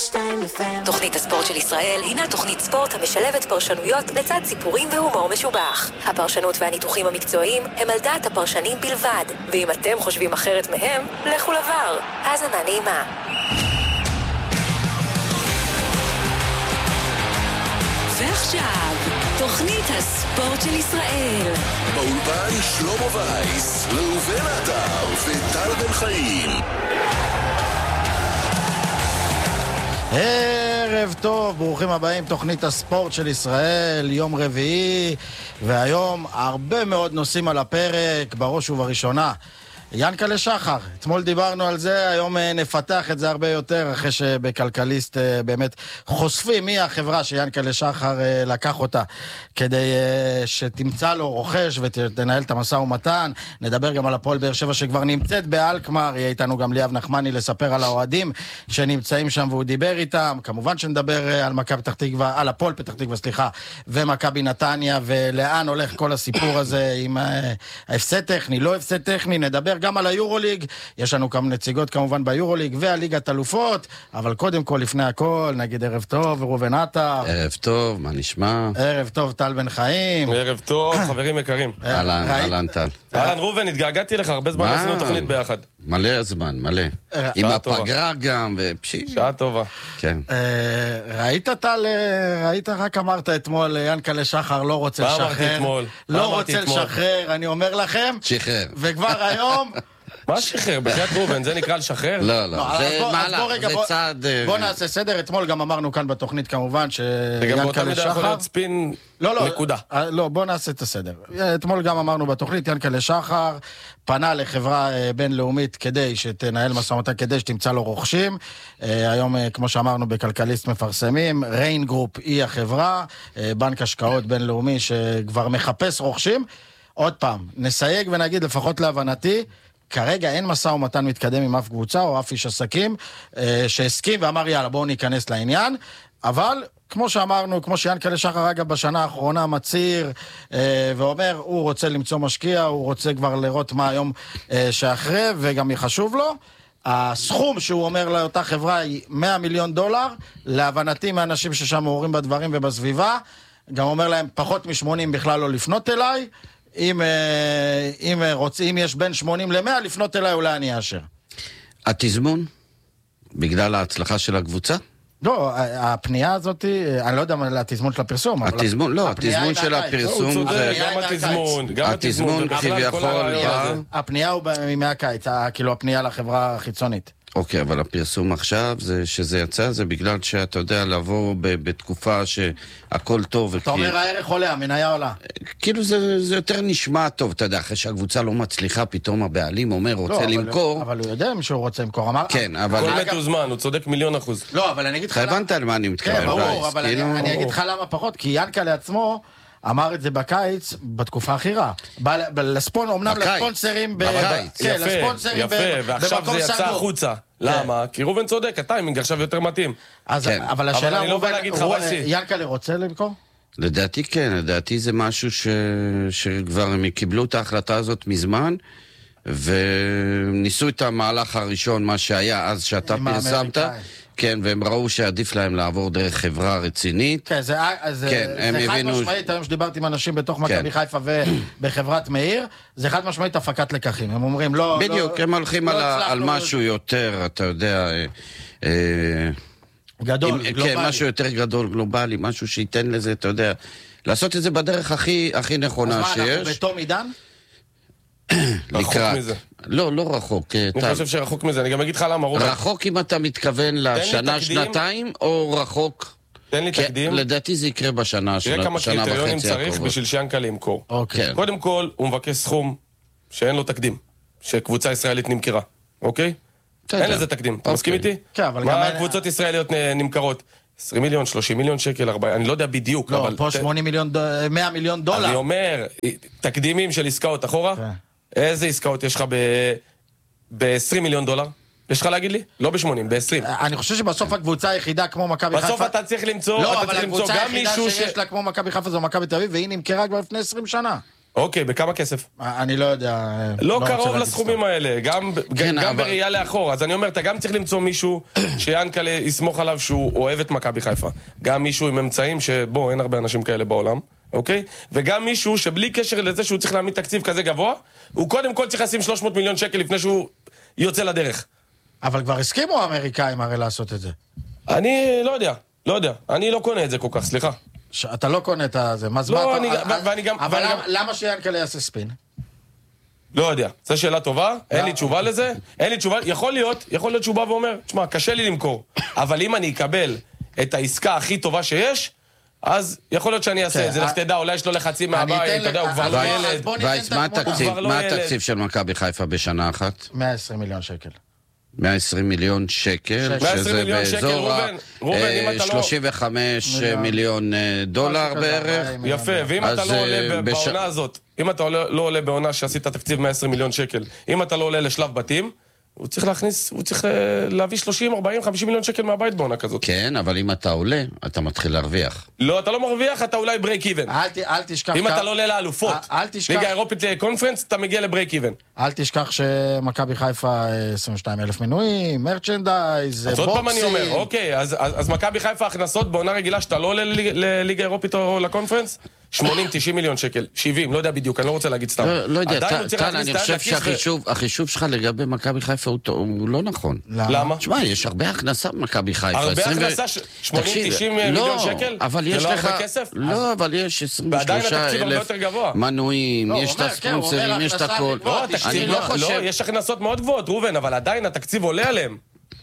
תוכנית הספורט של ישראל הינה תוכנית ספורט המשלבת פרשנויות לצד סיפורים והומור משובח. הפרשנות והניתוחים המקצועיים הם על דעת הפרשנים בלבד, ואם אתם חושבים אחרת מהם, לכו לבר. האזנה נעימה. ועכשיו, תוכנית הספורט של ישראל. באולפן שלמה וייס, ראובן עטר וטל בן חיים. ערב טוב, ברוכים הבאים, תוכנית הספורט של ישראל, יום רביעי, והיום הרבה מאוד נושאים על הפרק, בראש ובראשונה. ינקלה שחר, אתמול דיברנו על זה, היום נפתח את זה הרבה יותר, אחרי שבכלכליסט באמת חושפים מי החברה שינקלה שחר לקח אותה, כדי שתמצא לו רוכש ותנהל את המשא ומתן. נדבר גם על הפועל באר שבע שכבר נמצאת באלקמר, יהיה איתנו גם ליאב נחמני לספר על האוהדים שנמצאים שם והוא דיבר איתם. כמובן שנדבר על מכבי פתח תקווה, על הפועל פתח תקווה, סליחה, ומכבי נתניה, ולאן הולך כל הסיפור הזה עם ההפסד טכני, לא הפסד טכני. נדבר גם על היורוליג, יש לנו גם נציגות כמובן ביורוליג והליגת אלופות, אבל קודם כל, לפני הכל, נגיד ערב טוב, ראובן עטר. ערב טוב, מה נשמע? ערב טוב, טל בן חיים. ערב טוב, חברים יקרים. אהלן טל. אהלן ראובן, התגעגעתי לך, הרבה זמן עשינו תוכנית ביחד. מלא זמן, מלא. עם הפגרה גם, שעה טובה. כן. ראית טל, רק אמרת אתמול, ינקלה שחר לא רוצה לשחרר. מה אמרתי אתמול? לא רוצה לשחרר, אני אומר לכם. שחרר. וכבר היום... מה שחרר? בחייאת ראובן, זה נקרא לשחרר? לא, זה מהלך, זה צעד... בוא נעשה סדר, אתמול גם אמרנו כאן בתוכנית כמובן שיאנקלה שחר... יכול להיות ספין נקודה. לא, בוא נעשה את הסדר. אתמול גם אמרנו בתוכנית, יאנקלה שחר פנה לחברה בינלאומית כדי שתנהל משא ומתן, כדי שתמצא לו רוכשים. היום, כמו שאמרנו, בכלכליסט מפרסמים, ריין גרופ היא החברה, בנק השקעות בינלאומי שכבר מחפש רוכשים. עוד פעם, נסייג ונגיד, לפחות להבנתי, כרגע אין משא ומתן מתקדם עם אף קבוצה או אף איש עסקים שהסכים ואמר יאללה בואו ניכנס לעניין, אבל כמו שאמרנו, כמו שיאנקלה שחר אגב בשנה האחרונה מצהיר ואומר הוא רוצה למצוא משקיע, הוא רוצה כבר לראות מה היום שאחרי, וגם יחשוב לו הסכום שהוא אומר לאותה חברה היא $100 מיליון, להבנתי מאנשים ששם מעורים בדברים ובסביבה, גם אומר להם פחות מ-80 בכלל לא לפנות אליי, אם יש בין 80 ל-100 לפנות אליי אולי אני אאשר. התזמון? בגלל ההצלחה של הקבוצה? לא, הפנייה הזאת, אני לא יודע מה התזמון של הפרסום. התזמון, לא, התזמון של הפרסום זה... גם התזמון כביכול... הפנייה הוא מהקיץ, כאילו הפנייה לחברה החיצונית. אוקיי, אבל הפרסום עכשיו, שזה יצא, זה בגלל שאתה יודע לעבור בתקופה שהכל טוב. אתה אומר הערך עולה, המניה עולה. כאילו זה יותר נשמע טוב, אתה יודע, אחרי שהקבוצה לא מצליחה, פתאום הבעלים אומר, רוצה למכור. אבל הוא יודע שהוא רוצה למכור. כן, אבל... כל מתוזמן, הוא צודק 1,000,000%. לא, אבל אני אגיד לך... הבנת על מה אני מתכוון. כן, ברור, אבל אני אגיד לך למה פחות, כי ינקלה לעצמו... אמר את זה בקיץ, בתקופה הכי רעה. אומנם לספונסרים... בקיץ. יפה, ועכשיו זה יצא החוצה. למה? כי ראובן צודק, הטיימינג עכשיו יותר מתאים. אבל השאלה, ראובן, ינקלה רוצה למכור? לדעתי כן, לדעתי זה משהו שכבר הם קיבלו את ההחלטה הזאת מזמן, וניסו את המהלך הראשון, מה שהיה אז שאתה פרסמת, כן, והם ראו שעדיף להם לעבור דרך חברה רצינית. כן, זה חד משמעית, היום שדיברתי עם אנשים בתוך מכבי חיפה ובחברת מאיר, זה חד משמעית הפקת לקחים. הם אומרים, לא... בדיוק, הם הולכים על משהו יותר, אתה יודע... גדול, גלובלי. כן, משהו יותר גדול, גלובלי, משהו שייתן לזה, אתה יודע, לעשות את זה בדרך הכי נכונה שיש. אז מה, אנחנו בתום עידן? רחוק מזה. לא רחוק. אני חושב שרחוק מזה, אני גם אגיד לך למה רוברט. רחוק אם אתה מתכוון לשנה, שנתיים, או רחוק? תן לי תקדים. לדעתי זה יקרה בשנה וחצי. תראה כמה קריטריונים צריך בשביל שיאנקלה למכור. קודם כל, הוא מבקש סכום שאין לו תקדים, שקבוצה ישראלית נמכרה, אוקיי? אין לזה תקדים, אתה מסכים איתי? מה קבוצות ישראליות נמכרות? 20 מיליון, 30 מיליון שקל, 40, אני לא יודע בדיוק. לא, פה 80 מיליון, 100 מיליון דולר. אני אומר, תקדימים של עסקאות אחורה, איזה עסקאות יש לך ב-20 מיליון דולר? יש לך להגיד לי? לא ב-80, ב-20. אני חושב שבסוף הקבוצה היחידה כמו מכבי חיפה... בסוף אתה צריך למצוא, לא, אבל הקבוצה היחידה שיש לה כמו מכבי חיפה זו מכבי תל אביב, והיא נמכרה כבר לפני 20 שנה. אוקיי, בכמה כסף? אני לא יודע. לא קרוב לסכומים האלה, גם בראייה לאחור. אז אני אומר, אתה גם צריך למצוא מישהו שיאנקלה יסמוך עליו שהוא אוהב את מכבי חיפה. גם מישהו עם אמצעים שבו אין הרבה אנשים כאלה בעולם, אוקיי? וגם מישהו שבלי קשר לזה שהוא צריך להעמיד תקציב כזה גבוה, הוא קודם כל צריך לשים 300 מיליון שקל לפני שהוא יוצא לדרך. אבל כבר הסכימו האמריקאים הרי לעשות את זה. אני לא יודע. אני לא קונה את זה כל כך, סליחה. אתה לא קונה את זה, אבל למה שיאנקלה יעשה ספין? לא יודע, זו שאלה טובה, אין לי תשובה לזה, יכול להיות שהוא בא ואומר, תשמע, קשה לי למכור, אבל אם אני אקבל את העסקה הכי טובה שיש, אז יכול להיות שאני אעשה את זה, לך תדע, אולי יש לו לחצים מהבית, אתה יודע, הוא כבר לא ילד. וייס, מה התקציב של מכבי חיפה בשנה אחת? 120 מיליון שקל. 120 מיליון שקל, שזה באזור 35 מיליון דולר בערך. יפה, ואם אתה לא עולה בעונה הזאת, אם אתה לא עולה בעונה שעשית תקציב 120 מיליון שקל, אם אתה לא עולה לשלב בתים, הוא צריך להביא 30, 40, 50 מיליון שקל מהבית בעונה כזאת. כן, אבל אם אתה עולה, אתה מתחיל להרוויח. לא, אתה לא מרוויח, אתה אולי ברייק איבן. אל תשכח. אם אתה לא עולה לאלופות, ליגה אירופית לקונפרנס, אתה מגיע לברייק איבן. אל תשכח שמכבי חיפה 22,000 מנויים, מרצ'נדייז, בוקסים. אז עוד פעם אני אומר, אוקיי, אז מכבי חיפה הכנסות בעונה רגילה שאתה לא עולה לליגה אירופית או לקונפרנס, 80-90 מיליון שקל, 70, לא יודע בדיוק, אני לא רוצה להגיד סתם. לא יודע, טל, אני חושב שהחישוב שלך לגבי מכבי חיפה הוא לא נכון. למה? תשמע, יש הרבה הכנסה במכבי חיפה. הרבה הכנסה, 80-90 מיליון שקל? זה לא הרבה כסף? לא, אבל יש 23,000 מנויים, יש את הספונסרים, יש את הכל. לא, יש הכנסות מאוד גבוהות, רובן, אבל עדיין התקציב עולה עליהם.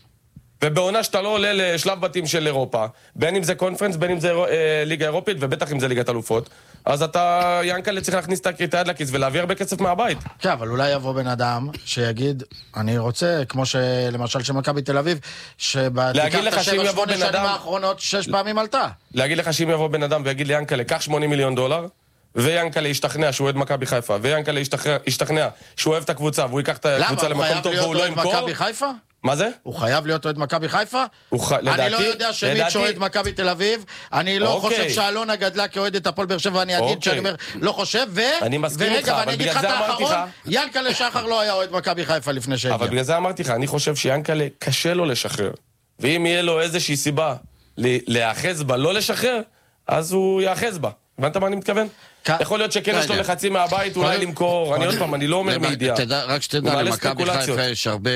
ובעונה שאתה לא עולה לשלב בתים של אירופה, בין אם זה קונפרנס, בין אם זה ליגה אירופית, ובטח אם זה ליגת אלופות, אז אתה, יאנקלה, צריך להכניס את היד לכיס ולהביא הרבה כסף מהבית. כן, אבל אולי יבוא בן אדם שיגיד, אני רוצה, כמו שלמשל שמכבי תל אביב, שבתיקח את 7-8 שנים האחרונות 6 פעמים עלתה. להגיד לך שאם יבוא בן אדם ויגיד לי, יאנקלה, קח 80 מיליון דולר, ויאנקלה ישתכנע שהוא אוהד מכבי חיפה, ויאנקלה ישתכנע שהוא אוהב את הקבוצה, והוא ייקח את הקבוצה למקום טוב והוא לא ימכור. מה זה? הוא חייב להיות אוהד מכבי חיפה? אני לא יודע שמיץ' אוהד מכבי תל אביב, אני לא חושב שאלונה גדלה כאוהדת הפועל באר שבע, ואני אגיד שאני אומר, לא חושב, ורגע, ואני אגיד לך את האחרון, יאנקלה שחר לא היה אוהד מכבי חיפה לפני שהגיע. אבל בגלל זה אמרתי לך, אני חושב שיאנקלה קשה לו לשחרר, ואם יהיה לו איזושהי סיבה להאחז בה, לא לשחרר, אז הוא יאחז בה. הבנת מה אני מתכוון? יכול להיות שכן יש לו לחצים מהבית, אולי למכור, אני עוד פעם, אני לא אומר מידיעה. רק שתדע, למכבי חיפה יש הרבה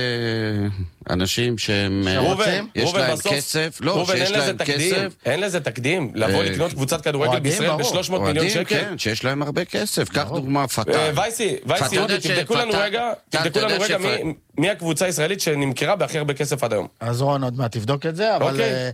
אנשים שהם... יש להם כסף, לא, שיש להם כסף. אין לזה תקדים, לבוא לקנות קבוצת כדורגל בישראל ב-300 מיליון שקל. כן, שיש להם הרבה כסף, קח דוגמה פתאל. וייסי, תבדקו לנו רגע מי הקבוצה הישראלית שנמכרה בהכי הרבה כסף עד היום. אז רון עוד מעט תבדוק את זה,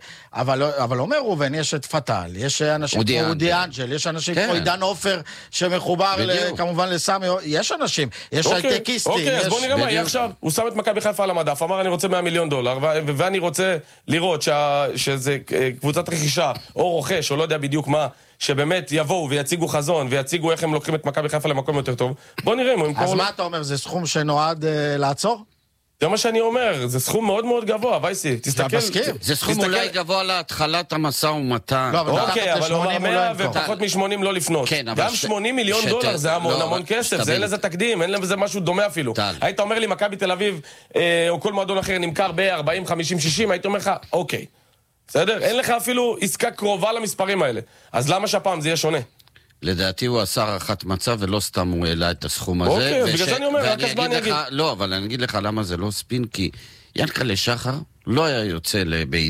אבל אומר רובן, יש את פתאל, יש אנשים כמו אודי אנג'ל, יש אנשים כמו עידן עופר שמחובר כמובן לסמי, יש אנשים, יש הייטקיסטים. אוקיי, אז בוא נראה מה יהיה עכשיו. הוא שם את מכבי חיפה על המדף, אמר אני רוצה $100 מיליון, ואני רוצה לראות שזה קבוצת רכישה, או רוכש, או לא יודע בדיוק מה, שבאמת יבואו ויציגו חזון, ויציגו איך הם לוקחים את מכבי חיפה למקום יותר טוב. בוא נראה אם הוא ימכור. אז מה אתה אומר, זה סכום שנועד לעצור? זה מה שאני אומר, זה סכום מאוד מאוד גבוה, וייסי, תסתכל. זה סכום אולי גבוה להתחלת המסע ומתן. אוקיי, אבל הוא אומר 100 ופחות מ-80 לא לפנות. גם $80 מיליון זה המון כסף, זה אין לזה תקדים, אין לזה משהו דומה אפילו. היית אומר לי, מכבי תל אביב, או כל מועדון אחר נמכר ב-40, 50, 60, הייתי אומר לך, אוקיי. בסדר? אין לך אפילו עסקה קרובה למספרים האלה. אז למה שהפעם זה יהיה שונה? לדעתי הוא עשה הערכת מצב ולא סתם הוא העלה את הסכום הזה. אוקיי, בגלל זה אני אומר, רק אז מה אני אגיד? לא, אבל אני אגיד לך למה זה לא ספין, כי יאנקלה שחר לא היה יוצא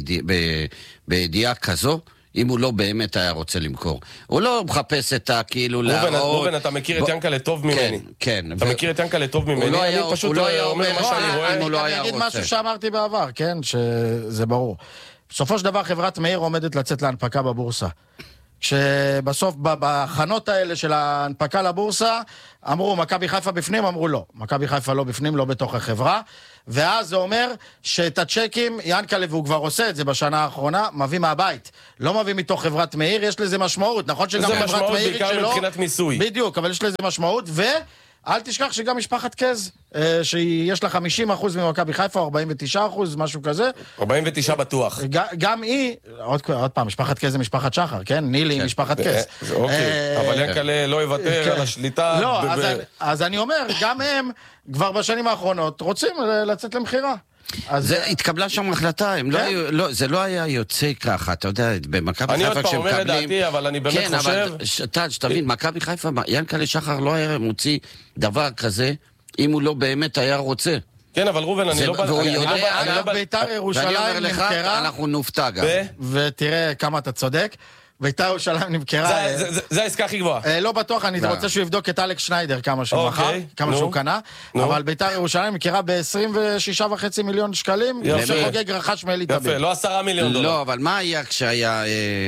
בידיעה כזו, אם הוא לא באמת היה רוצה למכור. הוא לא מחפש את כאילו רובן, אתה מכיר את יאנקלה טוב ממני. כן. אתה מכיר את יאנקלה טוב ממני, אני פשוט אומר מה שאני רואה. אני אגיד משהו שאמרתי בעבר, כן, שזה ברור. בסופו של דבר חברת מאיר עומדת לצאת להנפקה בבורסה. כשבסוף בהכנות האלה של ההנפקה לבורסה אמרו מכבי חיפה בפנים, אמרו לא, מכבי חיפה לא בפנים, לא בתוך החברה, ואז זה אומר שאת הצ'קים יאנקלה, והוא כבר עושה את זה בשנה האחרונה, מביא מהבית, לא מביא מתוך חברת מאיר, יש לזה משמעות, נכון שגם חברת מאיר בעיקר מבחינת מיסוי. בדיוק, אבל יש לזה משמעות, אל תשכח שגם משפחת קז, שיש לה 50% ממכבי חיפה, 49%, משהו כזה. 49 בטוח. גם היא, עוד פעם, משפחת קז זה משפחת שחר, כן? נילי משפחת קז. אוקיי, אבל ינקלה לא יוותר על השליטה. לא, אז אני אומר, גם הם כבר בשנים האחרונות רוצים לצאת למחירה. זה התקבלה שם החלטה, זה לא היה יוצא ככה, אתה יודע, במכבי חיפה אני עוד פעם אומר לדעתי, אבל אני באמת חושב... כן, שתבין, מכבי חיפה, ינקלה שחר לא היה מוציא דבר כזה, אם הוא לא באמת היה רוצה. כן, אבל רובן, אני לא... בית"ר ירושלים נמכרה... אנחנו נופתע גם. ותראה כמה אתה צודק. בית"ר ירושלים נמכרה... זה העסקה הכי גבוהה. לא בטוח, אני רוצה שהוא יבדוק את אלכס שניידר כמה שהוא מכר, כמה שהוא קנה, אבל בית"ר ירושלים נמכרה ב-26.5 מיליון שקלים, שחוגג רכש מאלי טביב. יפה, לא 10 מיליון דולר. לא, אבל מה היה כשהיה...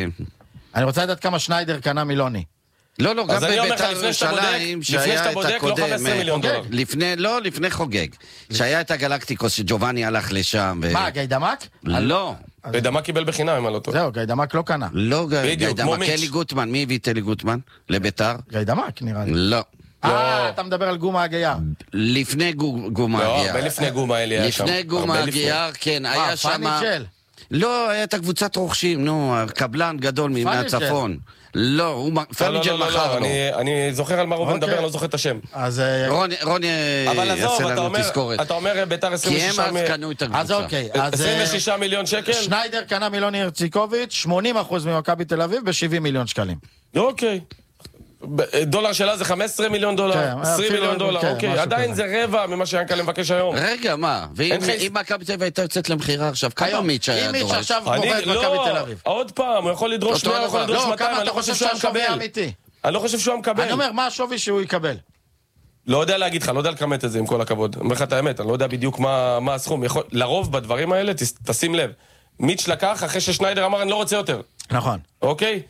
אני רוצה לדעת כמה שניידר קנה מילוני. לא, גם בבית"ר ירושלים, שהיה את הקודם, לא, לפני חוגג, שהיה את הגלקטיקוס, שג'ובאני הלך לשם. מה, גיידמק? לא. גיידמק קיבל בחינם, אם אני לא טוב. זהו, גיידמק לא קנה. לא, גיידמק, אלי גוטמן, מי הביא את אלי גוטמן? לבית"ר? גיידמק, נראה לי. לא. אתה מדבר על גומה הגייר. לפני גומה הגייר. לא, לפני גומה אלי היה שם. לפני גומה הגייר, כן, היה שם... פאניג'ל. לא, היה את הקבוצת רוחשים, נו, קבלן גדול מהצפון. לא, פאניג'ל מחר לו. אני זוכר על מה רובן מדבר, אני לא זוכר את השם. רוני יעשה לנו תזכורת. אתה אומר בית"ר 26... כי הם אז קנו את הקבוצה. אז אוקיי. 26 מיליון שקל? שניידר קנה מילוני הרציקוביץ', 80% ממכבי תל אביב ב-70 מיליון שקלים. אוקיי. דולר שלה זה 15 מיליון דולר, 20 מיליון דולר, אוקיי, עדיין זה רבע ממה שיאנקל'ה מבקש היום. רגע, מה? ואם מכבי תל אביב הייתה יוצאת למחירה עכשיו, כמה מיץ' היה דורש? אם מיץ' עכשיו מוכר את מכבי תל אביב. עוד פעם, הוא יכול לדרוש 100, הוא יכול לדרוש 200, אני לא חושב שהוא מקבל. אני לא חושב שהוא מקבל. אני אומר, מה השווי שהוא יקבל? לא יודע להגיד לך, לא יודע לכמת את זה עם כל הכבוד. אני אומר לך את האמת, אני לא יודע בדיוק מה הסכום. לרוב בדברים האלה, תשים לב, מיץ' לקח אחרי ששניידר אמר, אני לא רוצה יותר. נכון. אוקיי?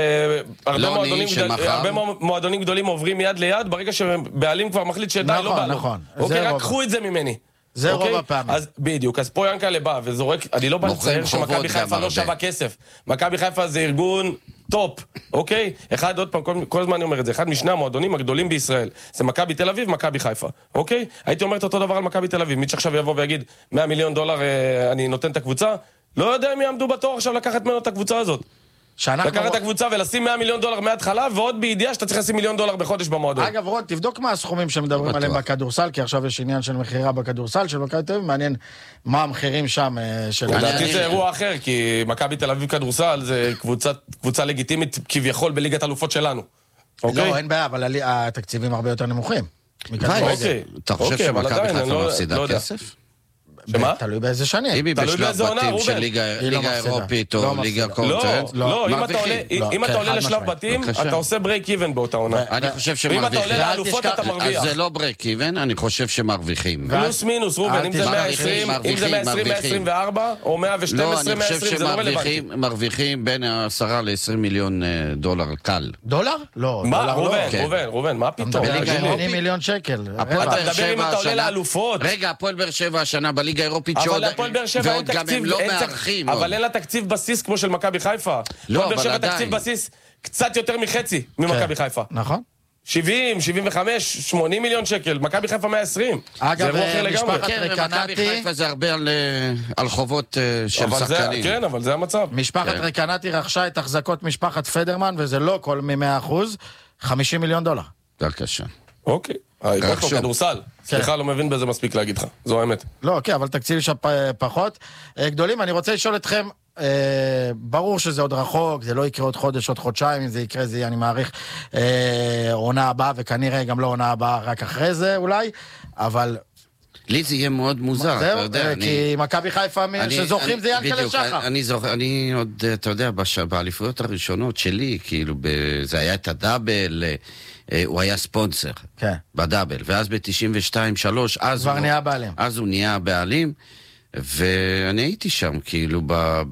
והרבה מועדונים גדולים עוברים מיד ליד, ברגע שבעלים כבר מחליט שדי, לא בא לו. נכון. אוקיי, רק קחו את זה ממני. זה רוב הפעמים. אז בדיוק, אז פה ינקל'ה בא וזורק, אני לא בא לצייר שמכבי חיפה לא שווה כסף. מכבי חיפה זה ארגון טופ, אוקיי? אחד, עוד פעם, כל הזמן אני אומר את זה, אחד משני המועדונים הגדולים בישראל. זה מכבי תל אביב, מכבי חיפה, אוקיי? הייתי אומר את אותו דבר על מכבי תל אביב. מיץ' עכשיו יבוא ויגיד, 100 מיליון דולר אני נותן את הקבוצה. לא יודע אם יעמדו בתור עכשיו לקחת ממנו את הקבוצה הזאת. לקחת את הקבוצה ולשים 100 מיליון דולר מההתחלה, ועוד בידיעה שאתה צריך לשים $1 מיליון בחודש במועדון. אגב, רון, תבדוק מה הסכומים שמדברים עליהם בכדורסל, כי עכשיו יש עניין של מחירה בכדורסל, של מכבי תל אביב, מעניין מה המחירים שם של... לדעתי זה אירוע אחר, כי מכבי תל אביב כדורסל זה קבוצה לגיטימית כביכול בליגת אלופות שלנו. לא, אין בעיה, אבל התקציבים הרבה יותר נמוכים. אתה חושב שמכבי חיפה מפסידה כסף? שמה? תלוי באיזה שנים. אם היא בשלב בתים של ליגה אירופית או ליגה קונטרנט. לא, אם אתה עולה לשלב בתים, אתה עושה ברייק איבן באותה עונה. אני חושב שמרוויחים. אם אתה עולה לאלופות, אתה מרוויח. אז זה לא ברייק איבן, אני חושב שמרוויחים. פלוס מינוס, רובן, אם זה 120, 124, או 112, 120, זה לא רלוונטי. מרוויחים בין 10 ל-20 מיליון דולר קל. דולר? לא. מה, רובן, מה פתאום? 80 מיליון שקל. אתה מדבר אם אתה עולה לאלופות. רגע, הפועל באר שבע השנה בליגה האירופית אבל להפועל באר שבע אין תקציב, אבל אין לה תקציב בסיס כמו של מכבי חיפה. הפועל באר שבע תקציב בסיס קצת יותר מחצי ממכבי חיפה. נכון. 70, 75, 80 מיליון שקל, מכבי חיפה 120. אגב, משפחת רקנטי... מכבי חיפה זה הרבה על חובות של שחקנים. כן, אבל זה המצב. משפחת רקנטי רכשה את החזקות משפחת פדרמן, וזה לא כל מ-100%, $50 מיליון. בבקשה. אוקיי. כדורסל. סליחה, לא מבין בזה מספיק להגיד לך. זו האמת. לא, אוקיי, אבל תקציב שם פחות. גדולים, אני רוצה לשאול אתכם, ברור שזה עוד רחוק, זה לא יקרה עוד חודש, עוד חודשיים, אם זה יקרה, זה אני מעריך עונה הבאה, וכנראה גם לא עונה הבאה רק אחרי זה אולי, אבל... לי זה יהיה מאוד מוזר, אתה יודע. כי מכבי חיפה שזוכרים זה ינקל'ה שחר. אני עוד, אתה יודע, באליפויות הראשונות שלי, כאילו, זה היה את הדאבל, הוא היה ספונסר בדאבל, ואז ב-92-3, אז הוא נהיה בעלים, ואני הייתי שם, כאילו,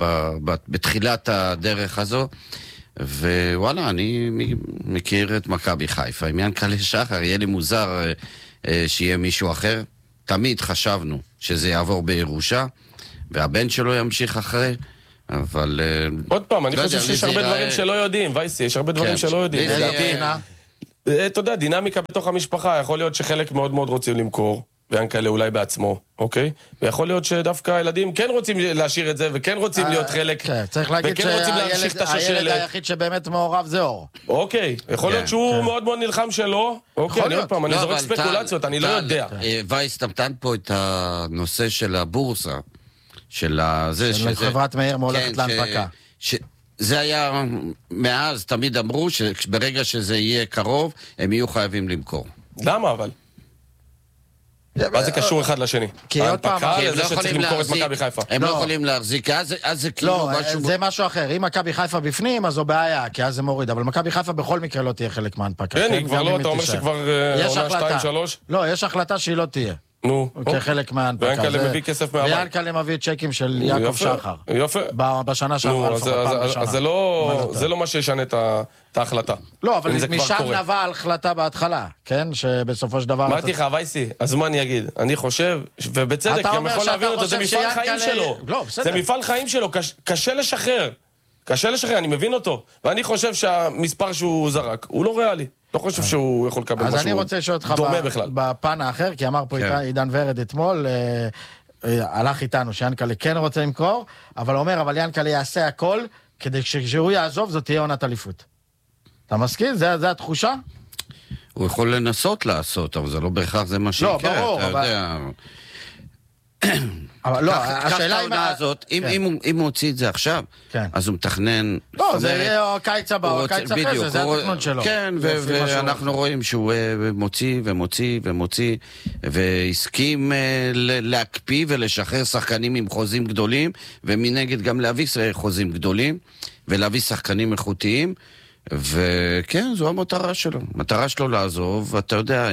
בתחילת הדרך הזו, ווואלה, אני מכיר את מכבי חיפה, עם ינקל'ה שחר, יהיה לי מוזר שיהיה מישהו אחר. תמיד חשבנו שזה יעבור בירושה, והבן שלו ימשיך אחרי, אבל... עוד פעם, אני חושב שיש הרבה דברים שלא יודעים, וייסי, יש הרבה דברים שלא יודעים. אתה יודע, דינמיקה בתוך המשפחה, יכול להיות שחלק מאוד מאוד רוצים למכור, ויענקלה אולי בעצמו, אוקיי? ויכול להיות שדווקא הילדים כן רוצים להשאיר את זה, וכן רוצים להיות חלק, צריך להגיד שהילד היחיד שבאמת מעורב זה אור. אוקיי, יכול להיות שהוא מאוד מאוד נלחם שלו, אוקיי, אני עוד פעם, אני זורק ספקולציות, אני לא יודע. וייס נתן פה את הנושא של הבורסה, של חברת מאיר מולכת להנפקה. זה היה, מאז תמיד אמרו שברגע שזה יהיה קרוב, הם יהיו חייבים למכור. למה אבל? מה זה קשור אחד לשני? כי עוד פעם, לזה שצריך למכור את מכבי חיפה. הם לא יכולים להחזיק, אז זה כאילו משהו... זה משהו אחר, אם מכבי חיפה בפנים, אז זו בעיה, כי אז זה מוריד, אבל מכבי חיפה בכל מקרה לא תהיה חלק מההנפקה. כן, היא כבר לא, אתה אומר שכבר עונה 2-3? לא, יש החלטה שהיא לא תהיה. נו, כחלק מההנפקה. ויענקלה מביא כסף מהבית. ויענקלה מביא צ'קים של יעקב שחר. יפה. בשנה שעברה לפחות. אז זה לא מה שישנה את ההחלטה. לא, אבל משם נבע ההחלטה בהתחלה, כן? שבסופו של דבר... אמרתי לך, וייסי, אז מה אני אגיד? אני חושב, ובצדק, גם יכול להבין אותו, זה מפעל חיים שלו. זה מפעל חיים שלו, קשה לשחרר. קשה לשחרר, אני מבין אותו. ואני חושב שהמספר שהוא זרק, הוא לא ריאלי. לא חושב שהוא יכול לקבל משהו דומה בכלל. אז אני רוצה לשאול אותך בפן האחר, כי אמר פה עידן ורד אתמול, הלך איתנו שיענקלה כן רוצה למכור, אבל אומר, אבל יענקלה יעשה הכל, כדי שכשהוא יעזוב, זאת תהיה עונת אליפות. אתה מסכים? זה התחושה? הוא יכול לנסות לעשות, אבל זה לא בהכרח זה מה שיקרה. לא, ברור, אבל... אבל לא, השאלה אם הוא הוציא את זה עכשיו, אז הוא מתכנן... לא, זה יהיה קיץ הבא, או קיץ אחרי זה, זה התכנון שלו. כן, ואנחנו רואים שהוא מוציא ומוציא ומוציא, והסכים להקפיא ולשחרר שחקנים עם חוזים גדולים, ומנגד גם להביא חוזים גדולים, ולהביא שחקנים איכותיים, וכן, זו המטרה שלו. המטרה שלו לעזוב, ואתה יודע,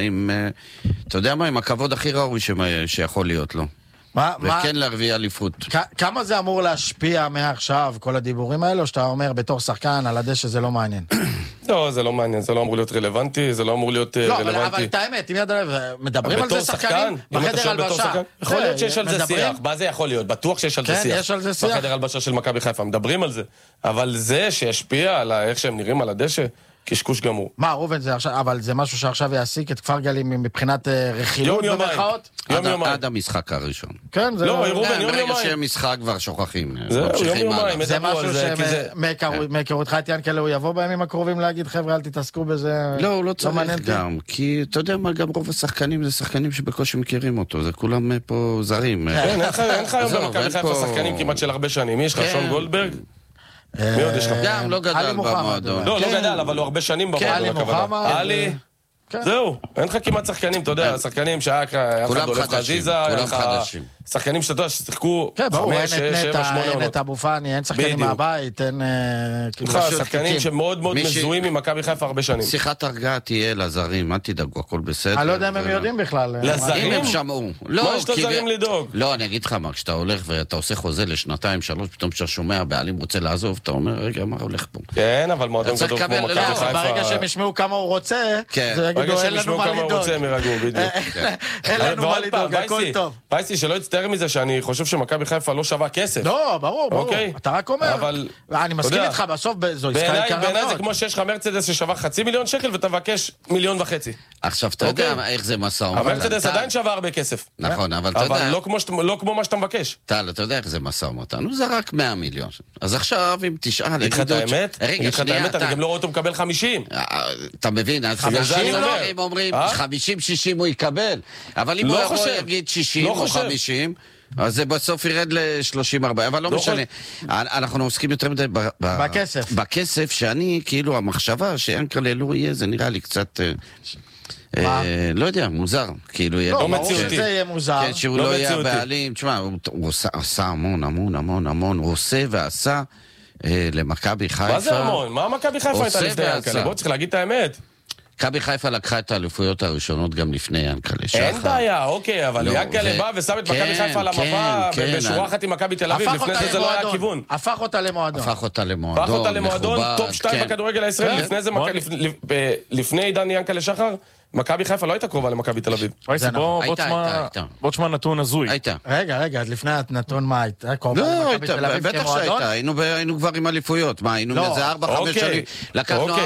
עם הכבוד הכי ראוי שיכול להיות לו. וכן להרוויח אליפות. כמה זה אמור להשפיע מעכשיו, כל הדיבורים האלה, או שאתה אומר בתור שחקן על הדשא זה לא מעניין? לא, זה לא מעניין, זה לא אמור להיות רלוונטי, זה לא אמור להיות רלוונטי. לא, אבל את האמת, אם יד הלב, מדברים על זה שחקנים בחדר הלבשה. יכול להיות שיש על זה שיח, מה זה יכול להיות? בטוח שיש על זה שיח. כן, יש על זה שיח. בחדר הלבשה של מכבי חיפה, מדברים על זה. אבל זה שישפיע על איך שהם נראים על הדשא, קשקוש גמור. מה, ראובן, אבל זה משהו שעכשיו יעסיק את כפר גלים מבחינת רכילות במרכאות? עד המשחק הראשון. כן, זה... לא, ראובן, יום ברגע שהם משחק כבר שוכחים. זהו, יום. זה משהו מהיכרותך את יענקלה, הוא יבוא בימים הקרובים להגיד, חבר'ה, אל תתעסקו בזה. לא, הוא לא צריך גם, כי אתה יודע מה, גם רוב השחקנים זה שחקנים שבקושי מכירים אותו, זה כולם פה זרים. כן, אין לך היום במכבי חיפה שחקנים כמעט של הרבה שנים. יש לך שון גולדברג? מי עוד יש לך? גם לא גדל במועדון. לא גדל, אבל הוא הרבה שנים במועדון. עלי, זהו, אין לך כמעט שחקנים, אתה יודע, שחקנים שהיה אחד דולף חזיזה, שחקנים שאתה יודע ששיחקו 5, 6, 7, 8 עונות. אין את אבו פאני, אין שחקנים מהבית, אין... שחקנים שמאוד מאוד מזוהים עם מכבי חיפה הרבה שנים. שיחת הרגעה תהיה לזרים, אל תדאגו, הכל בסדר. אני לא יודע אם הם יודעים בכלל. לזרים? אם הם שמעו. מה יש לזרים לדאוג? לא, אני אגיד לך מה, כשאתה הולך ואתה עושה חוזה לשנתיים, 3, פתאום שאתה שומע, בעלים רוצה לעזוב, אתה אומר, רגע, מה הולך פה? כן, אבל מועדון גדול כמו מכבי חיפה. ברגע שהם ישמעו כמה הוא רוצה, זה יגידו, אין לנו מה לדאוג. אין לנו מה לדאוג, הכל טוב. פייסי, שלא יצטער מזה שאני חושב שמכבי חיפה לא שווה כסף. לא, ברור. אתה רק אומר. אני מסכים איתך, בסוף זו עסקה יקרה מאוד. בעיניי זה כמו שיש לך מרצדס ששווה 500,000 שקל ואתה מבקש 1.5 מיליון. עכשיו, אתה יודע איך זה מסע ומתן. המרצדס עדיין שווה הרבה כסף. נכון, אבל אתה יודע... אבל לא כמו מה שאתה מבקש. טל, אתה יודע איך זה מסע ומתן. הוא זרק 100 מיליון. אז עכשיו, אם תשאל... אגיד לך את האמת, אני גם לא רואה אותו מקבל 50. אתה מבין, אז 50 הם אומרים 50-60 הוא יקבל. אבל אם הוא יכול להגיד 60 או 50... אז זה בסוף ירד ל-30-40, אבל לא משנה. אנחנו עוסקים יותר מדי בכסף. בכסף, שאני, כאילו, המחשבה שיענקלה לא יהיה, זה נראה לי קצת... לא יודע, מוזר. לא, ברור שזה יהיה מוזר. כן, שהוא לא יהיה הבעלים. תשמע, הוא עשה המון, הוא עושה ועשה למכבי חיפה. מה זה המון? מה מכבי חיפה הייתה לפני יענקלה? בוא צריך להגיד את האמת. מכבי חיפה לקחה את האליפויות הראשונות גם לפני יענקלה שחר. אין בעיה, אוקיי, אבל יענקלה בא ושם את מכבי חיפה על המפה בשורה אחת עם מכבי תל אביב, לפני זה לא היה כיוון. הפך אותה למועדון. טופ 2 בכדורגל הישראלי, לפני עידן יענקלה שחר, מכבי חיפה לא הייתה קרובה למכבי תל אביב. בוא תשמע נתון הזוי. רגע, אז לפני הנתון מה הייתה? לא, בטח שהייתה, היינו כבר עם אליפויות. מה, היינו איזה 4-5 שנים, לקחנו 4-5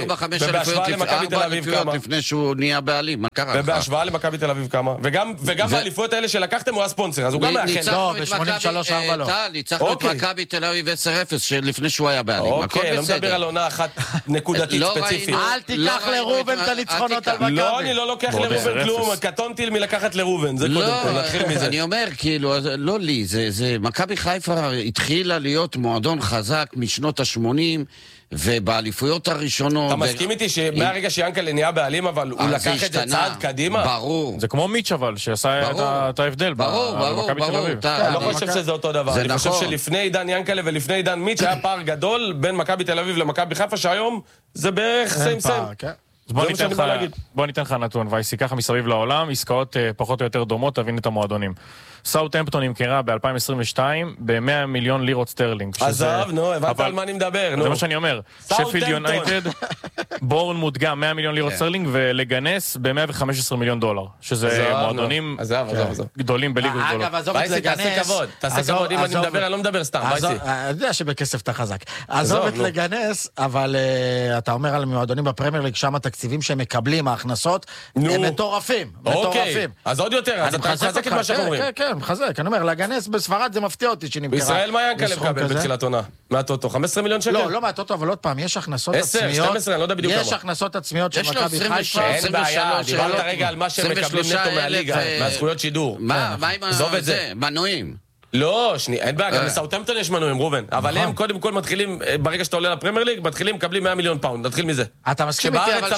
אליפויות לפני שהוא נהיה בעלים. ובהשוואה למכבי תל אביב כמה? וגם באליפויות האלה שלקחתם הוא הספונסר, אז הוא גם מאחל. לא, ב-83-4 לא. ניצחנו את מכבי תל אביב 10-0 לפני שהוא היה בעלים. אוקיי, לא מדבר על עונה אחת נקודתית ספציפית. אל תיקח לרובן את הניצחונות על מכבי. לא, אני לא לוקח לרובן כלום, קטונתי מלקחת לרובן, זה קודם כל, נתחיל מזה. אני אומר, כאילו, לא לי, מכבי חיפה התחילה להיות מועדון חזק משנות ה-80, ובאליפויות הראשונות... אתה מסכים איתי שמהרגע שיאנקל'ה נהיה בעלים, אבל הוא לקח את זה צעד קדימה? ברור. זה כמו מיץ' אבל, שעשה את ההבדל במכבי תל אביב. אני לא חושב שזה אותו דבר. אני חושב שלפני עידן יאנקל'ה ולפני עידן מיץ' היה פער גדול בין מכבי תל אביב למכבי חיפה, שהיום זה בערך סיים. אז בוא ניתן לך נתון, וייסי, ככה מסביב לעולם, עסקאות פחות או יותר דומות, תבין את המועדונים. סאות'המפטון נמכרה ב-2022 ב-100 מיליון לירות סטרלינג. עזב, נו, הבנת על מה אני מדבר, נו. זה מה שאני אומר. שפילד יונייטד, בורנמוט גם 100 מיליון לירות סטרלינג, ולגנס ב-$115 מיליון, שזה מועדונים גדולים בליגות גדולות. וייסי, תעשה כבוד, אם אני מדבר, אני לא מדבר סתם, וייסי. אני יודע שבכסף אתה חזק. עזוב את לגנס, אבל אתה אומר על מועדונים בפרמייר ליג, שם התקציבים שהם מקבלים, ההכנסות, הם מטורפים. אוקיי, אז עוד יותר, אז אתה מחזק את מה שאנחנו אומרים. כן, מחזק. אני אומר, לגנס בספרד זה מפתיע אותי שנמכרה. בישראל מה יאנקל'ה מקבל בתחילת עונה? מהטוטו, 15 מיליון שקל? לא מהטוטו, אבל עוד פעם, יש הכנסות 10, עצמיות. 12, אני לא יודע בדיוק כמה. יש הכנסות עצמיות של מכבי חיפה. אין בעיה, דיברת רגע על מה שהם מקבלים נטו מהליגה, מהזכויות שידור. מה עם זה? מנויים. לא, אין בעיה, גם לסאות'המפטון יש מנויים, רובן. אבל הם קודם כל מתחילים, ברגע שאתה עולה לפרמייר ליג, מתחילים לקבלים 100 מיליון פאונד, נתחיל מזה. אתה מסכים איתי, אבל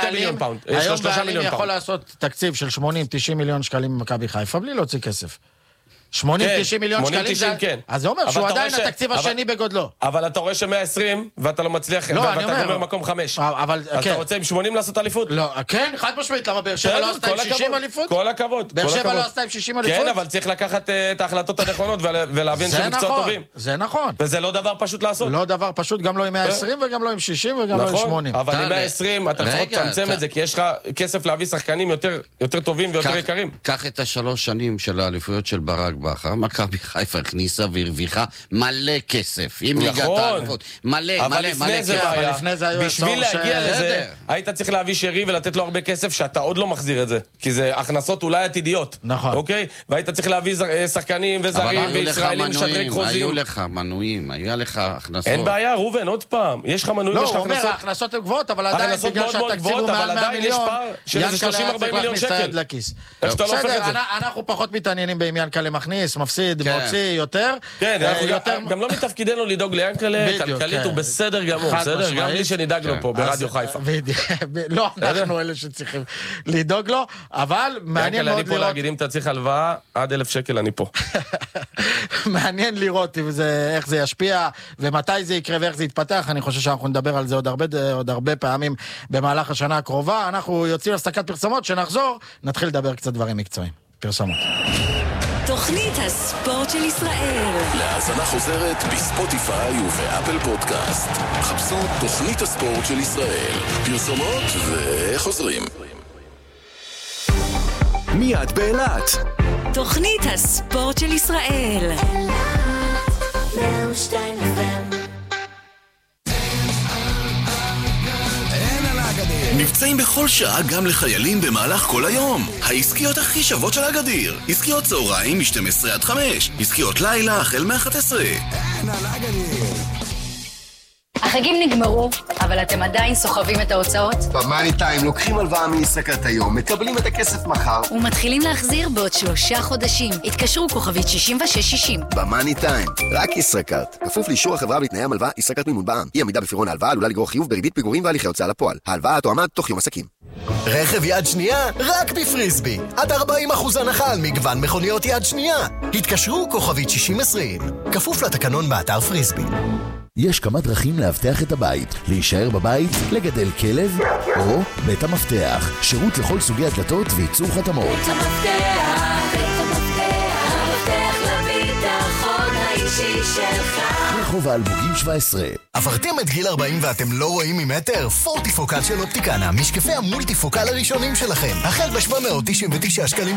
שהיום בעלים יכול לעשות תקציב של 80-90 מיליון שקלים במכבי חיפה, בלי להוציא כסף. 80-90 מיליון שקלים, אז זה אומר שהוא עדיין התקציב השני בגודלו. אבל אתה רואה ש120 ואתה לא מצליח, ואתה גומר מקום 5. אז אתה רוצה עם 80 לעשות אליפות? לא, כן, חד משמעית, למה באר שבע לא עשתה עם 60 אליפות? כל הכבוד. באר שבע לא עשתה עם 60 אליפות? כן, אבל צריך לקחת את ההחלטות הנכונות ולהבין שהם מקצועות טובים. זה נכון. וזה לא דבר פשוט לעשות. לא דבר פשוט, גם לא עם 120 וגם לא עם 60 וגם לא עם 80. אבל עם 120 אתה לפחות תצמצם את זה, כי יש לך כסף להביא שחקנים יותר טובים ויותר יקרים. קח את 3 שנים של האליפויות של ברק בכר, מכבי חיפה הכניסה והרוויחה מלא כסף. עם ליגת האליפות. מלא כסף. בשביל להגיע לזה, היית צריך להביא שרי ולתת לו הרבה כסף שאתה עוד לא מחזיר את זה. כי זה הכנסות אולי עתידיות. נכון. אוקיי? והיית צריך להביא שחקנים וזרים וישראלים שדרג חוזים. היו לך מנויים, היה לך הכנסות. אין בעיה, רובן, עוד פעם. יש לך מנויים, יש לך הכנסות. לא, הוא אומר, ההכנסות הן גבוהות, אבל עדיין בגלל שהתקציב הוא מעל 100 מיליון. של איזה 30-40 מיליון שקל. בסדר, אנחנו פחות מתעניינים בעניין יאנקל'ה מכניס, מפסיד, מוציא יותר. כן, גם לא מתפקידנו לדאוג ליאנקל'ה, כלכלית הוא בסדר גמור, בסדר? גם לי שנדאג לו פה ברדיו חיפה. לא, אנחנו אלה שצריכים לדאוג לו, אבל מעניין מאוד לראות... אני פה להגיד, אם אתה צריך הלוואה, עד 1,000 שקל אני פה. מעניין לראות איך זה ישפיע, ומתי זה יקרה ואיך זה יתפתח. אני חושב שאנחנו נדבר על זה עוד הרבה פעמים במהלך השנה הקרובה. אנחנו יוצאים להפסקת פרסומות, שנחזור, נתחיל לדבר קצת דברים מקצועיים. פרסומות. תוכנית הספורט של ישראל. להאזנה חוזרת בספוטיפיי ובאפל פודקאסט. חפשו תוכנית הספורט של ישראל. פרסומות וחוזרים. מיד באילת. תוכנית הספורט של ישראל. מבצעים בכל שעה גם לחיילים במהלך כל היום. העסקיות הכי שוות של הגדיר. עסקיות צהריים מ-12 עד 5. עסקיות לילה החל מ-11. החגים נגמרו, אבל אתם עדיין סוחבים את ההוצאות? במאני טיים לוקחים הלוואה מישראכרט היום, מקבלים את הכסף מחר ומתחילים להחזיר בעוד 3 חודשים. התקשרו כוכבית 6660. במאני טיים, רק ישראכרט. כפוף לאישור החברה ולתנאי המלווה, ישראכרט מימון בע"מ. אי עמידה בפירעון ההלוואה עלולה לגרור חיוב בריבית פיגורים והליכי הוצאה לפועל. ההלוואה תועמד תוך יום עסקים. רכב יד שנייה רק בפריסבי. עד 40% הנחה על מגוון מכוניות יד שנייה. התקשרו כוכבית 6020. כפוף לתקנון באתר פריסבי. יש כמה דרכים להבטח את הבית, להישאר בבית, לגדל כלב, או בית המפתח, שירות לכל סוגי הדלתות וייצור חתמות. בית המפתח לביטחון האישי האישי שלך. רחוב האלמוגים 17. עברתם את גיל 40 ואתם לא רואים ממטר? פורטיפוקל של אופטיקנה, משקפי המולטיפוקל הראשונים שלכם. החל ב-799 שקלים